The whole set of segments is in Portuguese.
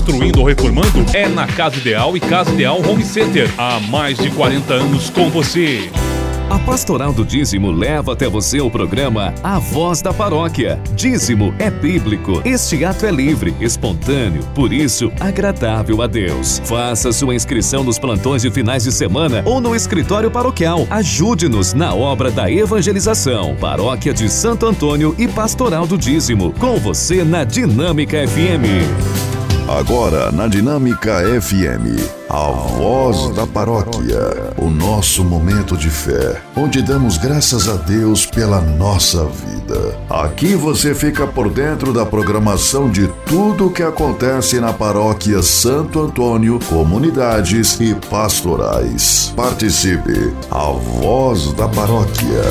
construindo ou reformando? É na Casa Ideal e Casa Ideal Home Center. Há mais de 40 anos com você. A Pastoral do Dízimo leva até você o programa A Voz da Paróquia. Dízimo é bíblico. Este ato é livre, espontâneo, por isso agradável a Deus. Faça sua inscrição nos plantões de finais de semana ou no escritório paroquial. Ajude-nos na obra da evangelização. Paróquia de Santo Antônio e Pastoral do Dízimo. Com você na Dinâmica FM. Agora na Dinâmica FM, a Voz da Paróquia, o nosso momento de fé, onde damos graças a Deus pela nossa vida. Aqui você fica por dentro da programação de tudo o que acontece na Paróquia Santo Antônio, comunidades e pastorais. Participe, a Voz da Paróquia.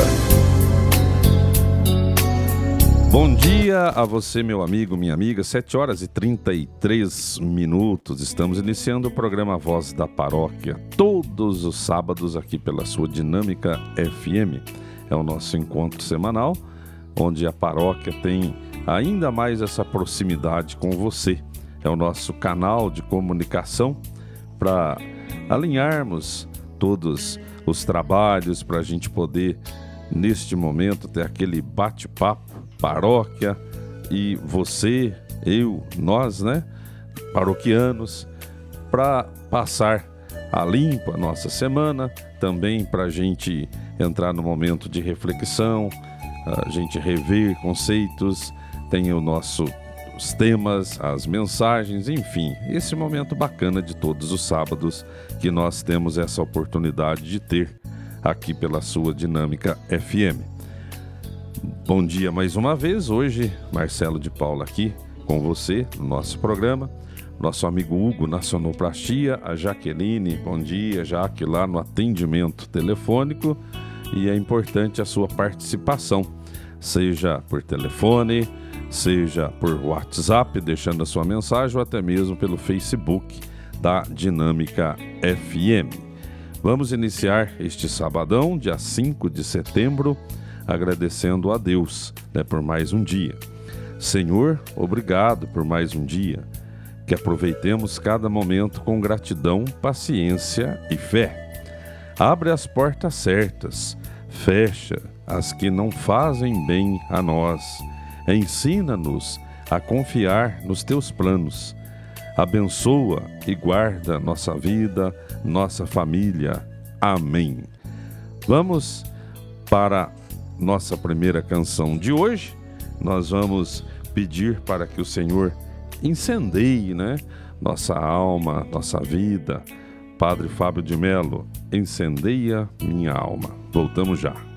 Bom dia a você, meu amigo, minha amiga. 7h33. Estamos iniciando o programa Voz da Paróquia, todos os sábados aqui pela sua Dinâmica FM. É o nosso encontro semanal, onde a paróquia tem ainda mais essa proximidade com você. É o nosso canal de comunicação para alinharmos todos os trabalhos, para a gente poder, neste momento, ter aquele bate-papo. Paróquia e você, eu, nós, né, paroquianos, para passar a limpo a nossa semana, também para a gente entrar no momento de reflexão, a gente rever conceitos, tem os temas, as mensagens, enfim, esse momento bacana de todos os sábados que nós temos essa oportunidade de ter aqui pela sua Dinâmica FM. Bom dia mais uma vez, hoje Marcelo de Paula aqui com você no nosso programa, nosso amigo Hugo na sonoplastia, a Jaqueline, bom dia Jaque, lá no atendimento telefônico, e é importante a sua participação, seja por telefone, seja por WhatsApp, deixando a sua mensagem, ou até mesmo pelo Facebook da Dinâmica FM. Vamos iniciar este sabadão, dia 5 de setembro, agradecendo a Deus, por mais um dia. Senhor, obrigado por mais um dia. Que aproveitemos cada momento com gratidão, paciência e fé. Abre as portas certas, fecha as que não fazem bem a nós. Ensina-nos a confiar nos teus planos. Abençoa e guarda nossa vida, nossa família. Amém. Vamos para nossa primeira canção de hoje. Nós vamos pedir para que o Senhor incendeie, nossa alma, nossa vida. Padre Fábio de Melo, incendeia minha alma. Voltamos já.